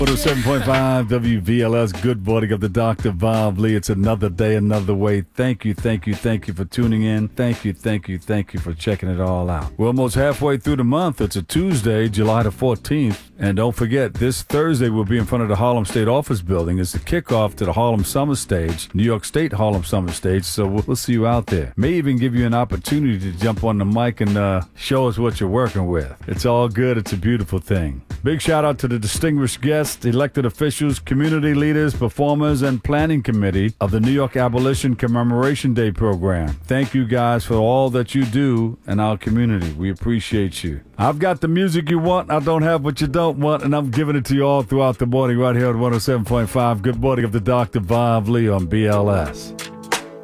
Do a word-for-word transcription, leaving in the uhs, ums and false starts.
one oh seven point five W V L S, good morning of the Doctor Bob Lee. It's another day, another way. Thank you, thank you, thank you for tuning in. Thank you, thank you, thank you for checking it all out. We're almost halfway through the month. It's a Tuesday, July the fourteenth. And don't forget, this Thursday we'll be in front of the Harlem State Office Building. It's the kickoff to the Harlem Summer Stage, New York State Harlem Summer Stage. So we'll, we'll see you out there. May even give you an opportunity to jump on the mic and uh, show us what you're working with. It's all good. It's a beautiful thing. Big shout out to the distinguished guests, elected officials, community leaders, performers, and planning committee of the New York Abolition Commemoration Day program. Thank you guys for all that you do in our community. We appreciate you. I've got the music you want. I don't have what you don't want, and I'm giving it to you all throughout the morning right here at one oh seven point five. Good morning of the Doctor Bob Lee on B L S.